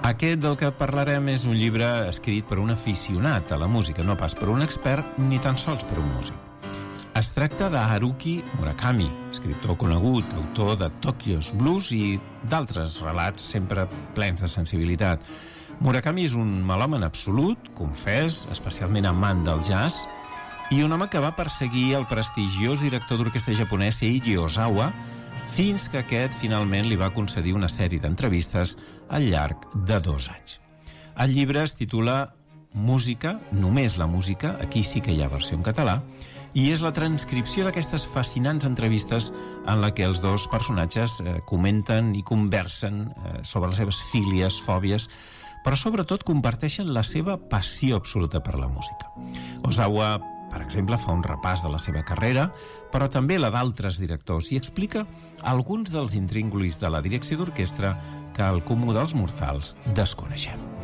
Aquest del que parlarem és un llibre escrit per un aficionat a la música, no pas per un expert ni tan sols per un músic. Es tracta de Haruki Murakami, escriptor conegut, autor de Tokyo's Blues i d'altres relats sempre plens de sensibilitat. Murakami és un melòman absolut, confés, especialment amant del jazz, i un home que va perseguir el prestigiós director d'orquestra japonès Seiji Ozawa fins que aquest finalment li va concedir una sèrie d'entrevistes al llarg de 2 anys. El llibre es titula Música, només la música, aquí sí que hi ha versió en català, i és la transcripció d'aquestes fascinants entrevistes en la que els dos personatges comenten i conversen sobre les seves fílies, fòbies, però sobretot comparteixen la seva passió absoluta per la música. Ozawa, per exemple, fa un repàs de la seva carrera, però també la d'altres directors, i explica alguns dels intríngulis de la direcció d'orquestra que el comú dels mortals desconeixem.